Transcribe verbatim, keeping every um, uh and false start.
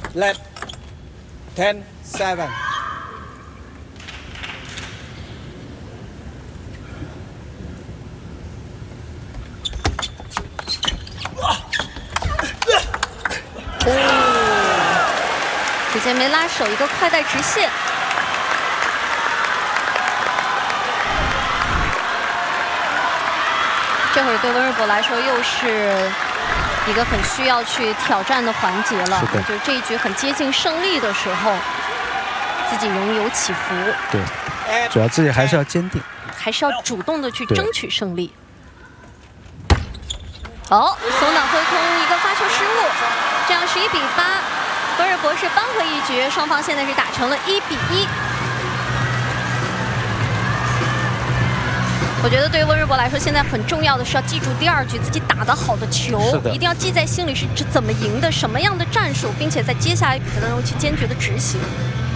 Left. Ten, seven. 直接没拉手，一个快带直线。这会儿对温日博来说又是一个很需要去挑战的环节了。 是的， 就是这一局很接近胜利的时候，自己容易有起伏。 对，主要自己还是要坚定， 还是要主动的去争取胜利。好，松挡挥空，一个发球失误，这样是一比八。温日博是扳回一局，双方现在是打成了一比一。我觉得对于温日博来说，现在很重要的是要记住第二局自己打得好的球，一定要记在心里是怎么赢的，什么样的战术，并且在接下来比赛当中去坚决的执行。